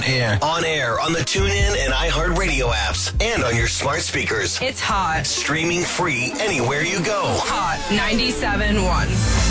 on air. On air on the TuneIn and iHeartRadio apps and on your smart speakers. It's hot. Streaming free anywhere you go. Hot 97.1.